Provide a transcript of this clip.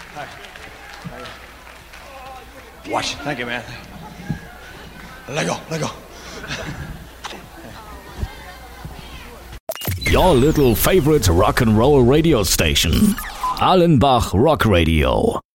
Watch. Thank you, man. Let go. Your little favorite rock and roll radio station, Allenbach Rock Radio.